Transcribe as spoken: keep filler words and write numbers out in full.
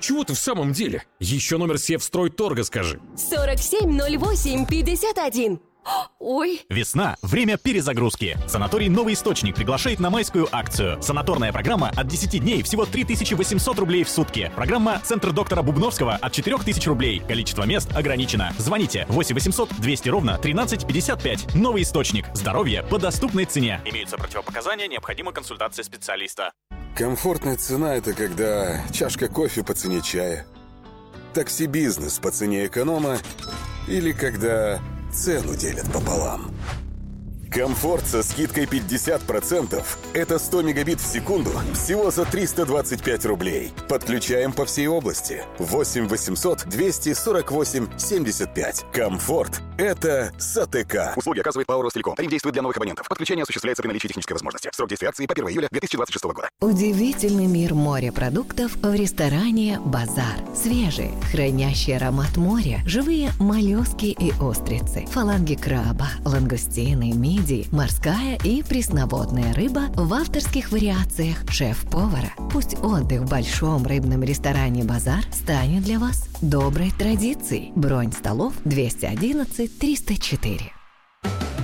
чего ты в самом деле? Еще номер Севстройторга скажи. сорок семь ноль восемь пятьдесят один. Ой. Весна – время перезагрузки. Санаторий «Новый источник» приглашает на майскую акцию. Санаторная программа от десяти дней всего три тысячи восемьсот рублей в сутки. Программа «Центр доктора Бубновского» от четырех тысяч рублей. Количество мест ограничено. Звоните восемь восемьсот двести ровно тринадцать пятьдесят пять. «Новый источник». Здоровье по доступной цене. Имеются противопоказания, необходима консультация специалиста. Комфортная цена – это когда чашка кофе по цене чая, такси-бизнес по цене эконома или когда цену делят пополам. Комфорт со скидкой пятьдесят процентов – это сто мегабит в секунду всего за триста двадцать пять рублей. Подключаем по всей области. восемь восемьсот двести сорок восемь семьдесят пять. Комфорт – это САТК. Услуги оказывает ПАО «Ростелеком». Тариф действует для новых абонентов. Подключение осуществляется при наличии технической возможности. Срок действия акции по первого июля две тысячи двадцать шестого года. Удивительный мир морепродуктов в ресторане «Базар». Свежие, хранящие аромат моря, живые моллюски и устрицы, фаланги краба, лангустины, мидии, морская и пресноводная рыба в авторских вариациях шеф-повара. Пусть отдых в большом рыбном ресторане «Базар» станет для вас доброй традицией. Бронь столов двести одиннадцать триста четыре.